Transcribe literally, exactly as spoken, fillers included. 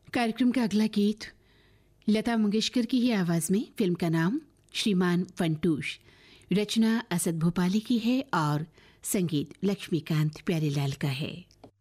कार्यक्रम का अगला गीत लता मंगेशकर की ही आवाज में, फिल्म का नाम श्रीमान फंटूश, रचना असद भोपाली की है और संगीत लक्ष्मीकांत प्यारेलाल का है।